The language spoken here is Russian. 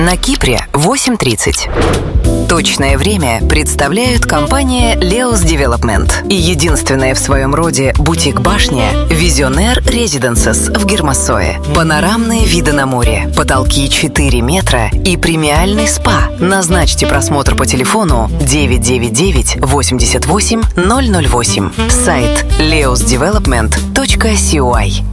На Кипре 8:30. Точное время представляют компания Leos Development и единственная в своем роде бутик-башня Visionaire Residences в Гермассое. Панорамные виды на море, потолки 4 метра и премиальный спа. Назначьте просмотр по телефону 999 88 008. Сайт leosdevelopment.coy.